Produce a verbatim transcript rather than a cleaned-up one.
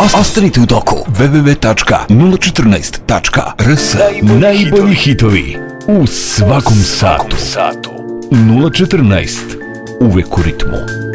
Ostanite u toku. w w w tačka nula četrnaest tačka r s. Najbolji hitovi u svakom satu. nula četrnaest. Uvek u ritmu.